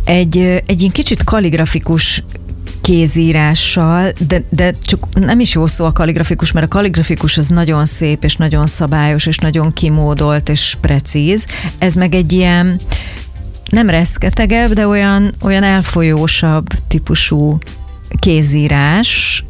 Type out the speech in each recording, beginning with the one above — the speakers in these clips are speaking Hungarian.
egy ilyen kicsit kalligrafikus kézírással, de csak nem is jó szó a kalligrafikus, mert a kalligrafikus az nagyon szép, és nagyon szabályos, és nagyon kimódolt, és precíz. Ez meg egy ilyen nem reszketegebb, de olyan elfolyósabb típusú kézírás.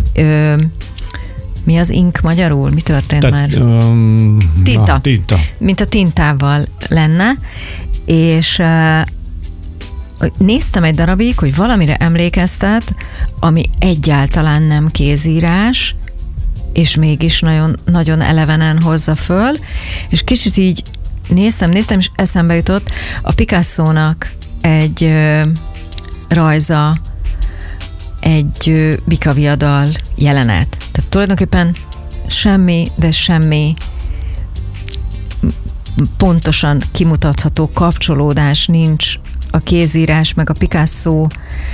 Mi az ink magyarul? Mi történt már? Tinta. Tinta. Mint a tintával lenne, és néztem egy darabig, hogy valamire emlékeztet, ami egyáltalán nem kézírás, és mégis nagyon, nagyon elevenen hozza föl, és kicsit így néztem, és eszembe jutott a Picasso-nak egy rajza, egy bikaviadal jelenet. Tehát tulajdonképpen semmi pontosan kimutatható kapcsolódás nincs a kézírás meg a Picasso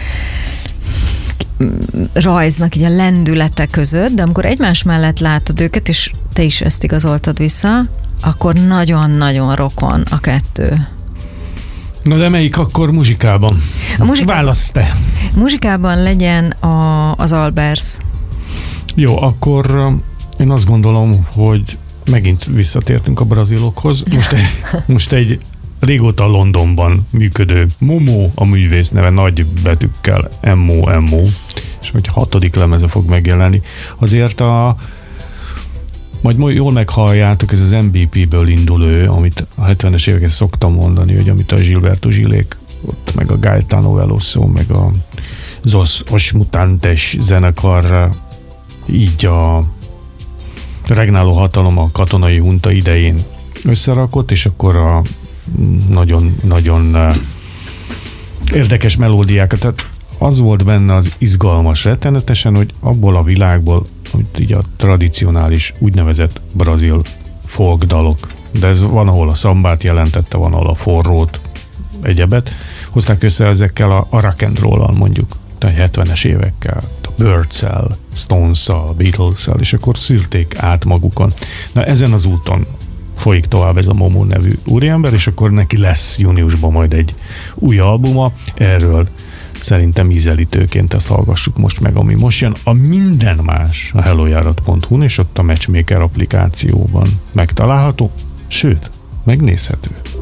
rajznak így a lendülete között, de amikor egymás mellett látod őket, és te is ezt igazoltad vissza, akkor nagyon-nagyon rokon a kettő. Na de melyik akkor muzsikában? Válasz te. Muzsikában legyen az Albers. Jó, akkor én azt gondolom, hogy megint visszatértünk a brazilokhoz. Most egy régóta Londonban működő Momo a művész neve, nagy betűkkel M-O, és hogy 6. lemeze fog megjelenni. Azért majd jól meghalljátok, ez az MVP-ből indul ő, amit a 70-es években szoktam mondani, hogy amit a Gilberto Gilék, ott meg a Gaetano Veloso, meg a Os Mutantes zenekar így a regnáló hatalom a katonai hunta idején összerakott, és akkor a nagyon érdekes melódiákat. Tehát az volt benne az izgalmas rettenetesen, hogy abból a világból, amit így a tradicionális úgynevezett brazil folk dalok, de ez van, ahol a szambát jelentette, van, ahol a forrót, egyebet, hozták össze ezekkel a rock and roll-al mondjuk, tehát 70-es évekkel, a Birds-el, Stones-al, Beatles-el, és akkor szűrték át magukon. Na ezen az úton folyik tovább ez a Momo nevű úriember, és akkor neki lesz júniusban majd egy új albuma, erről szerintem ízelítőként ezt hallgassuk most meg, ami most jön. A minden más a hellojárat.hu-n, és ott a Matchmaker applikációban megtalálható, sőt, megnézhető.